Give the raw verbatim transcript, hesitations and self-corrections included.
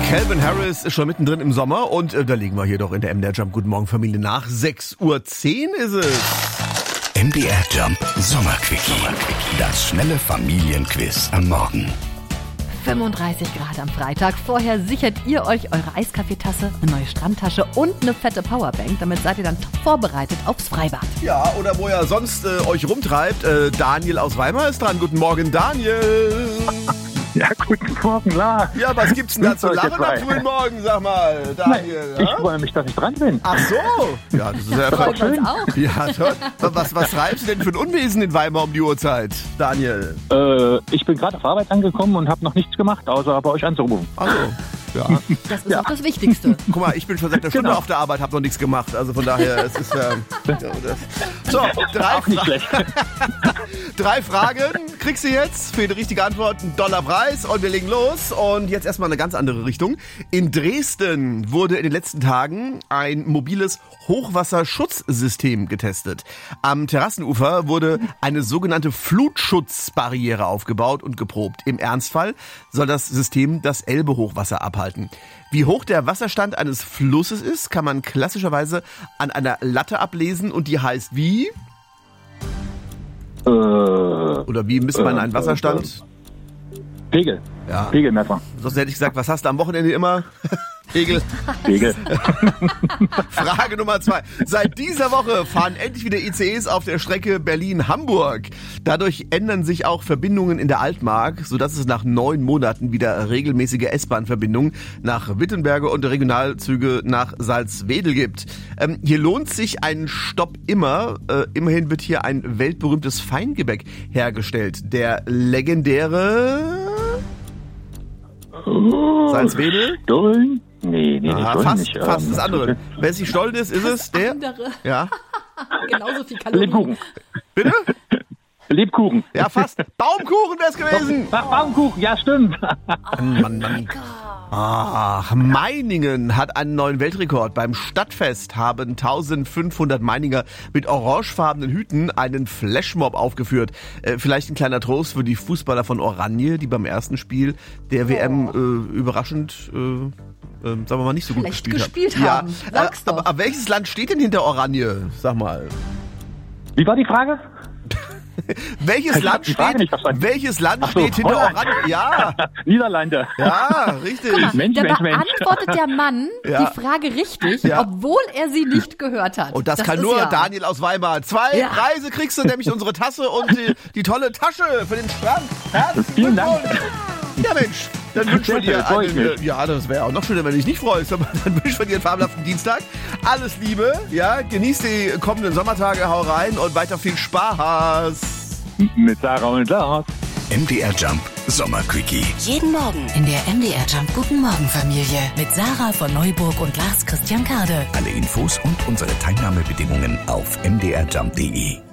Calvin Harris ist schon mittendrin im Sommer und äh, da liegen wir hier doch in der M D R Jump Guten Morgen Familie nach. sechs Uhr zehn ist es. M D R Jump Sommerquickie. Das schnelle Familienquiz am Morgen. fünfunddreißig Grad am Freitag. Vorher sichert ihr euch eure Eiskaffeetasse, eine neue Strandtasche und eine fette Powerbank. Damit seid ihr dann top vorbereitet aufs Freibad. Ja, oder wo ihr sonst äh, euch rumtreibt. Äh, Daniel aus Weimar ist dran. Guten Morgen, Daniel. Ja, guten Morgen, Lars. Ja, was gibt's denn da zu lachen am frühen Morgen, sag mal, Daniel? Ich ja? freue mich, dass ich dran bin. Ach so. Ja, das ist ja Freuen wir schön. uns auch. Ja, toll. Was, was treibst du denn für ein Unwesen in Weimar um die Uhrzeit, Daniel? Äh, ich bin gerade auf Arbeit angekommen und habe noch nichts gemacht, außer bei euch anzurufen. Ach so. Ja. Das ist ja auch das Wichtigste. Guck mal, ich bin schon seit einer Stunde Genau. auf der Arbeit, habe noch nichts gemacht. Also von daher, es ist ja... ja das. So, drei, Auch nicht Fra- schlecht. drei Fragen kriegst du jetzt. Für die richtige Antwort einen Dollarpreis und wir legen los. Und jetzt erstmal eine ganz andere Richtung. In Dresden wurde in den letzten Tagen ein mobiles Hochwasserschutzsystem getestet. Am Terrassenufer wurde eine sogenannte Flutschutzbarriere aufgebaut und geprobt. Im Ernstfall soll das System das Elbe-Hochwasser abhalten. Wie hoch der Wasserstand eines Flusses ist, kann man klassischerweise an einer Latte ablesen und die heißt wie? Äh, Oder wie misst man äh, einen Wasserstand? Pegel. Ja. Pegelmesser. Sonst hätte ich gesagt, was hast du am Wochenende immer? Pegel. Pegel. Frage Nummer zwei. Seit dieser Woche fahren endlich wieder I C Es auf der Strecke Berlin-Hamburg. Dadurch ändern sich auch Verbindungen in der Altmark, sodass es nach neun Monaten wieder regelmäßige S-Bahn-Verbindungen nach Wittenberge und Regionalzüge nach Salzwedel gibt. Ähm, hier lohnt sich ein Stopp immer. Äh, immerhin wird hier ein weltberühmtes Feingebäck hergestellt. Der legendäre Salzwedel? Stollen? Nee, nee, nee, Ah, Stollen fast, nicht. fast ähm, das andere. Wenn es nicht Stollen ist, ist es der? Andere. Ja. Genauso viel Kalorien. Lebkuchen. Bitte? Lebkuchen. Ja, fast. Baumkuchen wär's gewesen. Ach, Baumkuchen, ja, stimmt. Mann, Mann, Mann. Ach, Meiningen hat einen neuen Weltrekord. Beim Stadtfest haben eintausendfünfhundert Meininger mit orangefarbenen Hüten einen Flashmob aufgeführt. Äh, vielleicht ein kleiner Trost für die Fußballer von Oranje, die beim ersten Spiel der W M äh, überraschend, äh, äh, sagen wir mal, nicht so gut Schlecht gespielt, gespielt haben. haben. Ja, Sag's äh, doch. aber, aber welches Land steht denn hinter Oranje? Sag mal. Wie war die Frage? Welches Ich hab Land die Frage steht, nicht verstanden. welches Land Ach so, steht hinter Holland. Oranje? Ja, Niederlande. ja, richtig. Mensch, Da Mensch, Mensch. beantwortet der Mann Ja. die Frage richtig, Ja. obwohl er sie nicht gehört hat. Und das, kann ist nur ja Daniel aus Weimar. Zwei Ja. Preise kriegst du, nämlich unsere Tasse und die, die tolle Tasche für den Strand. Herzlichen Vielen Dank. Glückwunsch. Ja Mensch, dann wünschen wir Sehr schön, dir freu ich einen, mich. ja, das wäre auch noch schöner, wenn du dich nicht freust, aber dann wünschen wir dir einen fabelhaften Dienstag. Alles Liebe, ja, genieß die kommenden Sommertage, hau rein und weiter viel Spaß. Mit Sarah und Lars. M D R Jump Sommerquickie. Jeden Morgen in der M D R Jump Guten Morgen Familie mit Sarah von Neuburg und Lars Christian Kade. Alle Infos und unsere Teilnahmebedingungen auf m d r jump punkt d e.